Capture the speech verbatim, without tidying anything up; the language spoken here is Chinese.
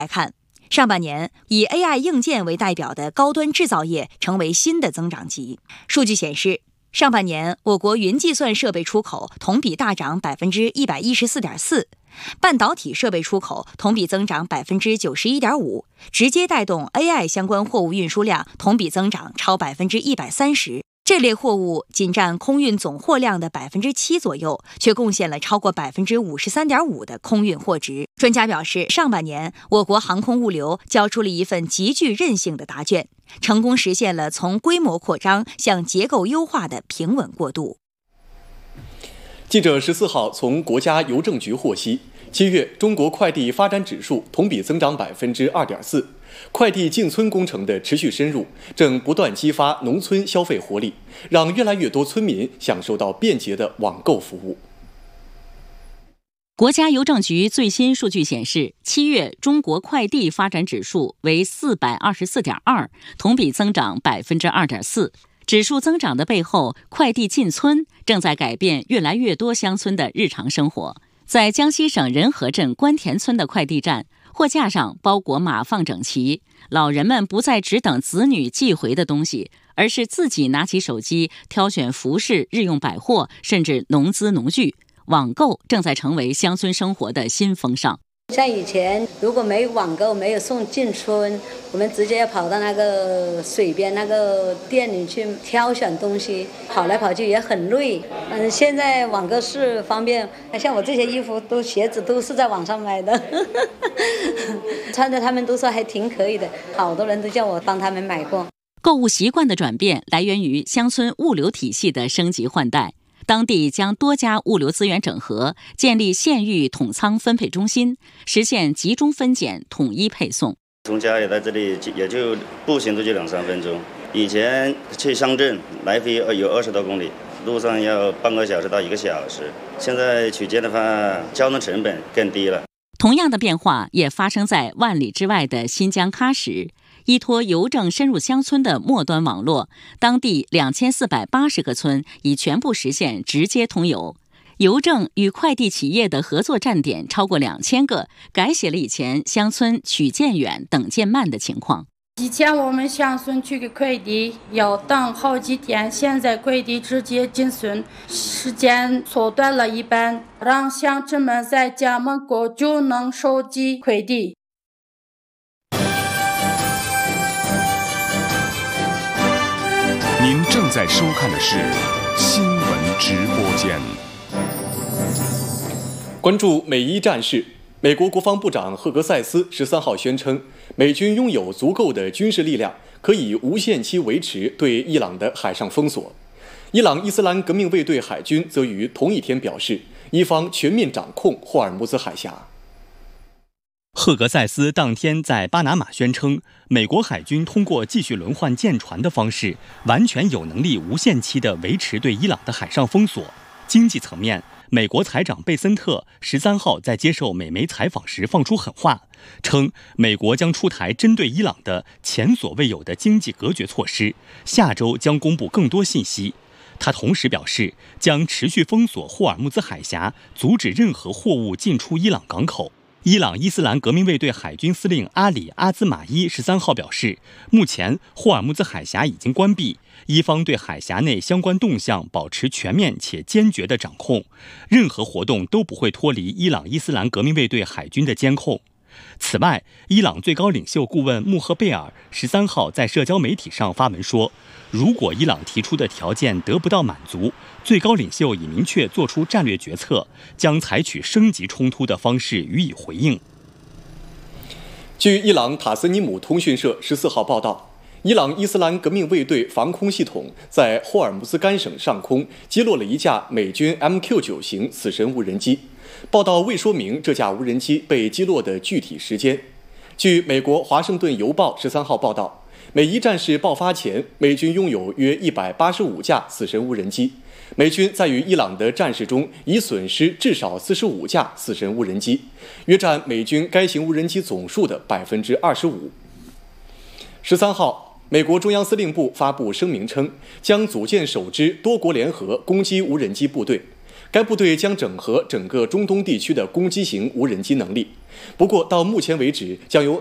来看，上半年以 A I 硬件为代表的高端制造业成为新的增长极。数据显示，上半年我国云计算设备出口同比大涨百分之一百一十四点四，半导体设备出口同比增长百分之九十一点五，直接带动 A I 相关货物运输量同比增长超百分之一百三十。这类货物仅占空运总货量的百分之七左右，却贡献了超过百分之五十三点五的空运货值。专家表示，上半年我国航空物流交出了一份极具韧性的答卷，成功实现了从规模扩张向结构优化的平稳过渡。 记者十四号从国家邮政局获悉，七月中国快递发展指数同比增长百分之二点四。快递进村工程的持续深入，正不断激发农村消费活力，让越来越多村民享受到便捷的网购服务。 国家邮政局最新数据显示，七月中国快递发展指数为四百二十四点二，同比增长百分之二点四。指数增长的背后，快递进村正在改变越来越多乡村的日常生活。在江西省仁和镇关田村的快递站，货架上包裹码放整齐，老人们不再只等子女寄回的东西，而是自己拿起手机挑选服饰、日用百货，甚至农资农具。网购正在成为乡村生活的新风尚。 像以前如果没有网购，没有送进村，我们直接要跑到那个水边那个店里去挑选东西，跑来跑去也很累。嗯，现在网购是方便，像我这些衣服都鞋子都是在网上买的，穿着他们都说还挺可以的，好多人都叫我帮他们买过。 购物习惯的转变来源于乡村物流体系的升级换代。当地将多家物流资源整合，建立县域统仓分配中心，实现集中分拣、统一配送。 从家里到这里也就步行都就两三分钟，以前去乡镇来回有二十多公里，路上要半个小时到一个小时。现在取件的话，交通成本更低了。 同样的变化也发生在万里之外的新疆喀什。依托邮政深入乡村的末端网络，当地两千四百八十个村已全部实现直接通邮。邮政与快递企业的合作站点超过两千个，改写了以前乡村取件远、等件慢的情况。 以前我们乡村取个快递要等好几天，现在快递直接进村，时间缩短了一半，让乡亲们在家门口就能收集快递。 您正在收看的是新闻直播间。 关注美伊战事，美国国防部长赫格塞斯十三号宣称，美军拥有足够的军事力量，可以无限期维持对伊朗的海上封锁。伊朗伊斯兰革命卫队海军则于同一天表示，伊方全面掌控霍尔木兹海峡。 赫格塞斯当天在巴拿马宣称，美国海军通过继续轮换舰船的方式，完全有能力无限期地维持对伊朗的海上封锁。经济层面，美国财长贝森特十三号在接受美媒采访时放出狠话，称美国将出台针对伊朗的前所未有的经济隔绝措施，下周将公布更多信息。他同时表示，将持续封锁霍尔木兹海峡，阻止任何货物进出伊朗港口。伊朗伊斯兰革命卫队海军司令阿里阿兹马伊十三号表示，目前霍尔木兹海峡已经关闭，伊方对海峡内相关动向保持全面且坚决的掌控，任何活动都不会脱离伊朗伊斯兰革命卫队海军的监控。此外，伊朗最高领袖顾问穆赫贝尔十三号在社交媒体上发文说，如果伊朗提出的条件得不到满足，最高领袖已明确做出战略决策，将采取升级冲突的方式予以回应。 据伊朗塔斯尼姆通讯社十四号报道，伊朗伊斯兰革命卫队防空系统在霍尔木兹干省上空击落了一架美军 M Q 九 型死神无人机。报道未说明这架无人机被击落的具体时间。据美国《华盛顿邮报》十三号报道，美伊战事爆发前，美军拥有约一百八十五架死神无人机。美军在与伊朗的战事中已损失至少四十五架死神无人机，约占美军该型无人机总数的百分之二十五。十三号，美国中央司令部发布声明称，将组建首支多国联合攻击无人机部队。 该部队将整合整个中东地区的攻击型无人机能力。不过，到目前为止，将由